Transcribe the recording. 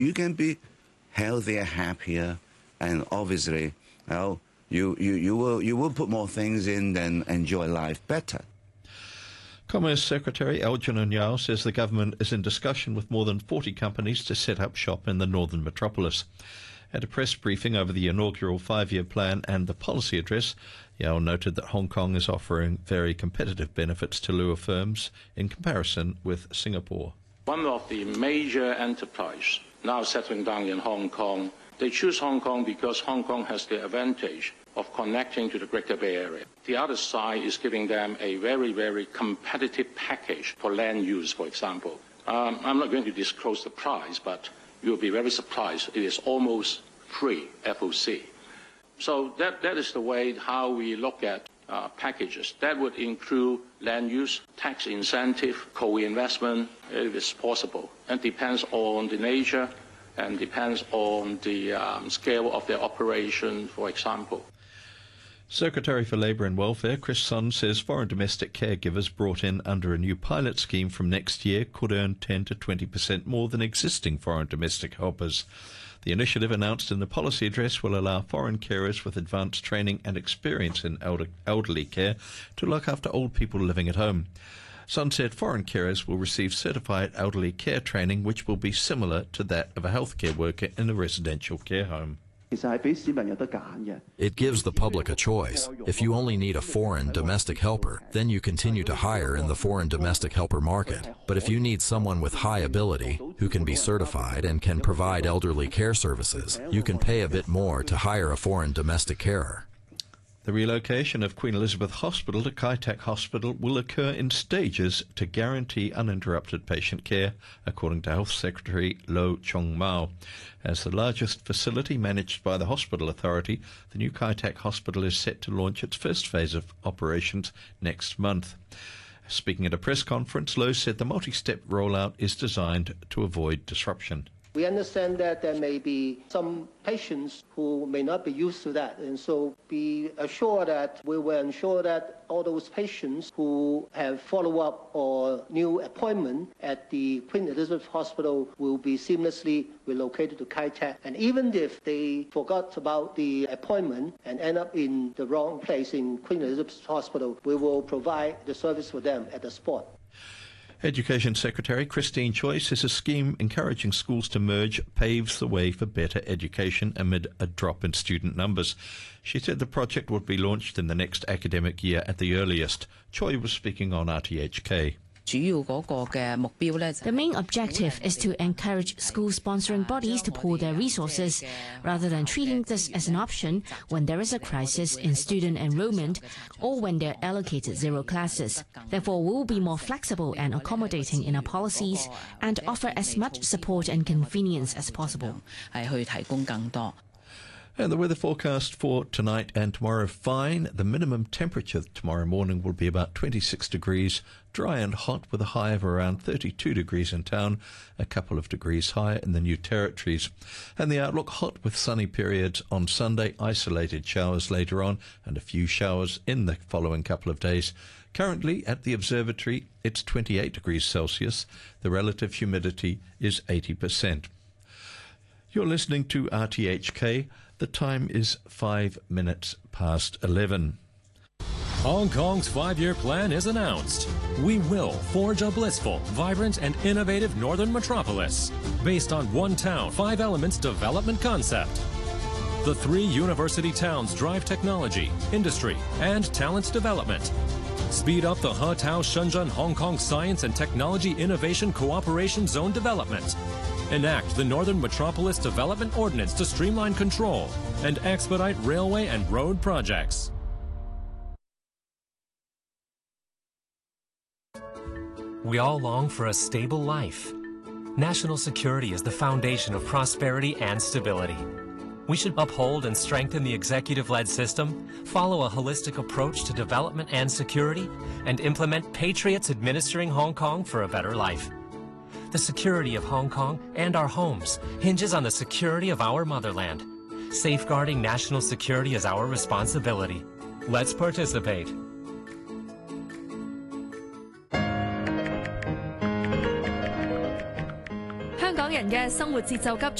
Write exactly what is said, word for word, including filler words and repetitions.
You can be healthier, happier, and obviously, well, you, you, you, will, you will put more things in and enjoy life better. Commerce Secretary Algernon Yao says the government is in discussion with more than forty companies to set up shop in the northern metropolis. At a press briefing over the inaugural five-year plan and the policy address, Yao noted that Hong Kong is offering very competitive benefits to lure firms in comparison with Singapore. One of the major enterprises now settling down in Hong Kong, they choose Hong Kong because Hong Kong has the advantage of connecting to the Greater Bay Area. The other side is giving them a very, very competitive package for land use, for example. Um, I'm not going to disclose the price, but you'll be very surprised. It is almost free F O C. So that, that is the way how we look at uh, packages. That would include land use, tax incentive, co-investment, if it's possible. And depends on the nature and depends on the um, scale of their operation, for example. Secretary for Labour and Welfare Chris Sun says foreign domestic caregivers brought in under a new pilot scheme from next year could earn ten to twenty percent more than existing foreign domestic helpers. The initiative announced in the policy address will allow foreign carers with advanced training and experience in elder elderly care to look after old people living at home. Sun said foreign carers will receive certified elderly care training which will be similar to that of a healthcare worker in a residential care home. It gives the public a choice. If you only need a foreign domestic helper, then you continue to hire in the foreign domestic helper market. But if you need someone with high ability, who can be certified and can provide elderly care services, you can pay a bit more to hire a foreign domestic carer. The relocation of Queen Elizabeth Hospital to Kai Tak Hospital will occur in stages to guarantee uninterrupted patient care, according to Health Secretary Lo Chong Mao. As the largest facility managed by the Hospital Authority, the new Kai Tak Hospital is set to launch its first phase of operations next month. Speaking at a press conference, Lo said the multi-step rollout is designed to avoid disruption. We understand that there may be some patients who may not be used to that, and so be assured that we will ensure that all those patients who have follow-up or new appointment at the Queen Elizabeth Hospital will be seamlessly relocated to Kai Tak. And even if they forgot about the appointment and end up in the wrong place in Queen Elizabeth Hospital, we will provide the service for them at the spot. Education Secretary Christine Choi says a scheme encouraging schools to merge paves the way for better education amid a drop in student numbers. She said the project would be launched in the next academic year at the earliest. Choi was speaking on R T H K. The main objective is to encourage school-sponsoring bodies to pool their resources, rather than treating this as an option when there is a crisis in student enrollment or when they're allocated zero classes. Therefore, we will be more flexible and accommodating in our policies and offer as much support and convenience as possible. And the weather forecast for tonight and tomorrow, fine. The minimum temperature tomorrow morning will be about twenty-six degrees, dry and hot with a high of around thirty-two degrees in town, a couple of degrees higher in the New Territories. And the outlook, hot with sunny periods on Sunday, isolated showers later on, and a few showers in the following couple of days. Currently at the observatory, it's twenty-eight degrees Celsius. The relative humidity is eighty percent. You're listening to R T H K. The time is five minutes past eleven. Hong Kong's five-year plan is announced. We will forge a blissful, vibrant, and innovative northern metropolis based on one town, five elements development concept. The three university towns drive technology, industry, and talent development. Speed up the He Tao Shenzhen Hong Kong Science and Technology Innovation Cooperation Zone development. Enact the Northern Metropolis Development Ordinance to streamline control and expedite railway and road projects. We all long for a stable life. National security is the foundation of prosperity and stability. We should uphold and strengthen the executive-led system, follow a holistic approach to development and security, and implement patriots administering Hong Kong for a better life. The security of Hong Kong and our homes hinges on the security of our motherland. Safeguarding national security is our responsibility. Let's participate. 香港人嘅生活節奏急